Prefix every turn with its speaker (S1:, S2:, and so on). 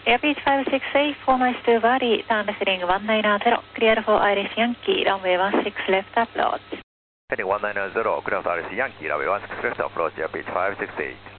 S1: Air Beach 568, 4 miles to Bari, turn heading 190, clear for Irish Yankee, runway 16 left approach.
S2: Heading 190, clear for Irish Yankee, runway 16 left approach, Air Beach 568.